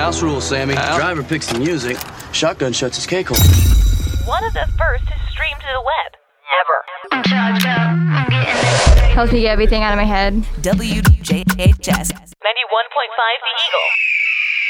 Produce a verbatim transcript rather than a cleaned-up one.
House rules, Sammy. House. Driver picks the music. Shotgun shuts his cake hole. One of the first to stream to the web. Ever. I'm charged up. I'm getting Helps me get everything out of my head. W J H S ninety-one point five The Eagle.